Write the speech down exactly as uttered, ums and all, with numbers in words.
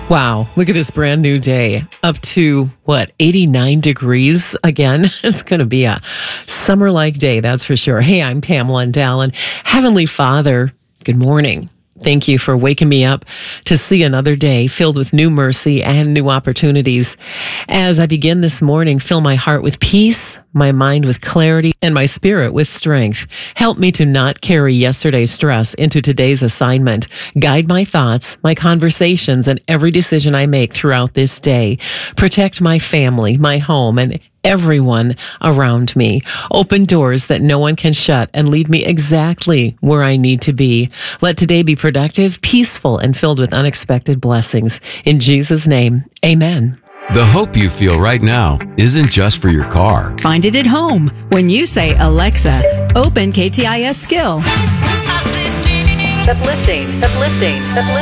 Wow, look at this brand new day. Up to, what, eighty-nine degrees again? It's going to be a summer-like day, that's for sure. Hey, I'm Pamela and Dallin. Heavenly Father, good morning. Thank you for waking me up to see another day filled with new mercy and new opportunities. As I begin this morning, fill my heart with peace, my mind with clarity, and my spirit with strength. Help me to not carry yesterday's stress into today's assignment. Guide my thoughts, my conversations, and every decision I make throughout this day. Protect my family, my home, and everyone around me. Open doors that no one can shut and lead me exactly where I need to be. Let today be productive, peaceful, and filled with unexpected blessings. In Jesus' name, amen. The hope you feel right now isn't just for your car. Find it at home when you say, Alexa, open K T I S Skill. Uplifting, uplifting, uplifting, uplifting.